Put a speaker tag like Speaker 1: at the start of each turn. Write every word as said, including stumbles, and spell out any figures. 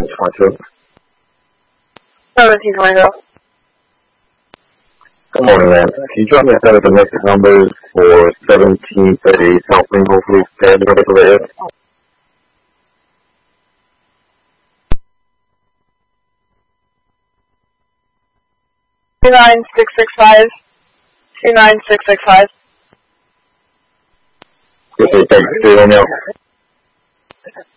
Speaker 1: twenty-two.
Speaker 2: seventeen twenty-two.
Speaker 1: Good morning, man. Can you drop me a set of domestic numbers for seventeen thirty South Greenville, please? Pad the number for the air.
Speaker 2: two nine six six five. two nine six six five.
Speaker 1: Yes, sir. Thank you. Stay on now.